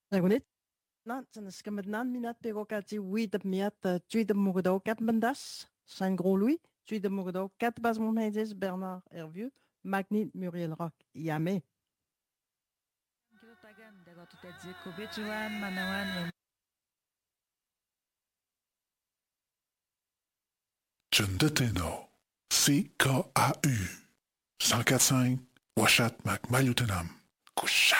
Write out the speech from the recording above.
Ragunit, nan, sanaskamat nan minat pero kati wita miat tuita mugado kat bandas, Saint Gros Louis, tuita mugado kat bas mon Bernard Hervieux, Magnit Muriel Rock, Yame. Chundeteno, CKAU, 104.5, Washat Mac Mayutenam, Kusha.